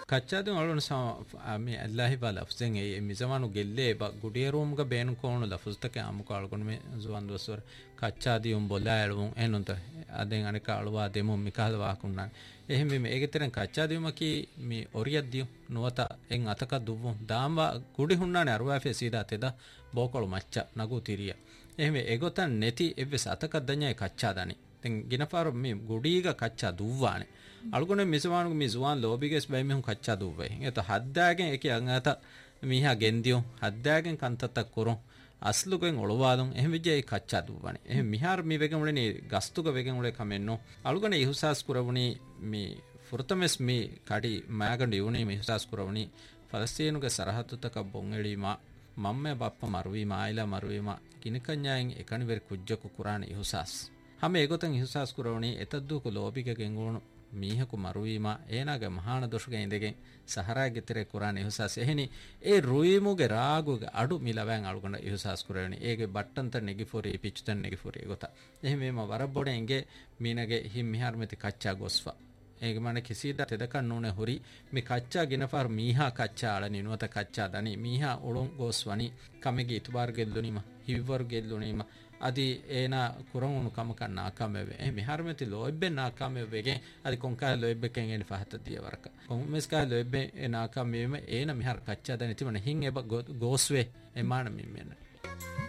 ಕಚ್ಚಾದು ಅವಳನ್ನು ಮಿ ಅಲ್ಲಾಹಿ ಬಾ ಲಫ್ಜೆಂಗೆ ಮಿಜಮಾನು ಗೆಲ್ಲೆ ಬ ಗುಡಿಯ ರೂಮ್ಗ ಬೇನು ಕೋಣು ಲಫ್ಜ್ತಕ್ಕೆ ಅಮುಕ ಅಳ್ಕೊಂಡು ಮೆ ಜುವಾನ್ ದೋಸ್ವರ ಕಚ್ಚಾದಿ ಬೊಲ್ಲ ಎಳುವು ಏನಂತ ಅದೆಂಗೆ ಅನೇಕ ಅಳುವ ದೆಮು ಮಿಕಾದ ವಾಕುಣ್ಣ එහෙම මේ ඒකතරන් කච්චාදීමකි මේ ඔරියද්දිය නුවත එන් අතක දුවු දාම්ව කුඩි හුන්නානේ අරුවාෆේ සීදා තෙද බෝකොළු මච්ච නගු තිරිය එහෙම ඒගොතන් නැති එව්වස් අතක දඤ්ඤයි කච්චාදානි දැන් ගිනපාර මේ ගුඩීග කච්චා දුවවානේ අලුගොනේ මිසවානුගේ මේ සුවාන් ලෝබිගෙස් බයි මෙහුන් කච්චා දුවයි එත හද්දාගෙන් ඒකේ අංගත මීහා ගෙන්දියෝ හද්දාගෙන් කන්තත්තක් කරොන් අස්ලුගෙන් ඔළවාදුන් එහෙම විජේ කච්චා දුවවානේ එහෙම මිහාර මේ වෙගමුලනේ ගස්තුක වෙගමුලේ කමෙන්නෝ අලුගොනේ ඉහුසාස් කුරවුනි මේ ಫುರ್ತಮೆಸ್ ಮಿ ಕಡಿ ಮಾಗಂಡು ಇವನಿ ಮಿ ಹಿಸಾಸ್ ಕುರವನಿ ಫಲಸ್ತೀನುಗೆ ಸರಹತ್ತುತಕ ಬೊಂಗೆಳೀಮ ಮಮ್ಮೆ ಬಪ್ಪ ಮರುವೀಮ ಆಯ್ಲ ಮರುವೀಮ ಗಿನಿಕನ್ಯಾಯಿಂ ಎಕಣಿವೆರಿ ಕುಜ್ಜಕು ಕುರಾನಿ ಹಿಸಾಸ್ ಹಮೆ ಎಗೊತಂ ಹಿಸಾಸ್ ಕುರವನಿ ಎತದ್ದೂಕು ಲೋಬಿಗೆ ಗೆಂಗೋಣು ಮೀಹಕು ಮರುವೀಮ ಏನಾಗೆ ಮಹಾಣ ದೋಷಗೆ ಇಂದೆಗೆ ಸಹರಾಗೆ ತೆರೆ ಕುರಾನಿ ಹಿಸಾಸ್ ಎಹೆನಿ ಎ ರುಯಿಮುಗೆ ರಾಗುಗೆ ಅಡು ಮಿಲವ್ಯಾಂ ಅಳುಗೊಂಡ ಹಿಸಾಸ್ ಕುರವನಿ ಏಗೆ ಬಟ್ಟಂತ ನೆಗಿಫೋರಿ ಪಿಚ್ಚುತನ್ ನೆಗಿಫೋರಿ ಗೊತ್ತಾ ಎಹೆಮೇಮ ವರಬ್ಬೊಡೆ ಎಂಗೆ ಮೀನಗೆ ಹಿಂ ಮಿಹಾರ್ಮೆತಿ ಕಚ್ಚಾ ಗೊಸ್ವ ඒක මන කිසිද තෙදකන් නෝනේ හොරි මේ කච්චා ගෙනපාර මීහා කච්චා අල නිනුවත කච්චා දනි මීහා ඔලොන් ගොස්වනි කමෙගේ ඉතුබාර ගෙල්ලුනිම හිවර් ගෙල්ලුනිම අදි ඒනා කුරමුණු කමකන් නාකමෙවෙ එ මිහර්මති ලොයිබ්බෙ නාකමෙවෙගේ අදි කොන්කා ලොයිබ්බෙකෙන් එනි ෆහත දිය වරක කොම්මස්කා ලොයිබ්බෙ ඒ නාකමෙවෙ ඒන මිහර් කච්චා දනි තිබන හින් එබ ගොස්වේ එමාන මිම්මෙන්න